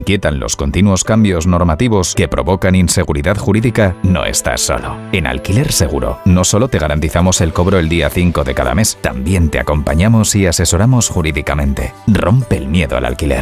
quietan los continuos cambios normativos que provocan inseguridad jurídica, no estás solo. En Alquiler Seguro, no solo te garantizamos el cobro el día 5 de cada mes, también te acompañamos y asesoramos jurídicamente. Rompe el miedo al alquiler.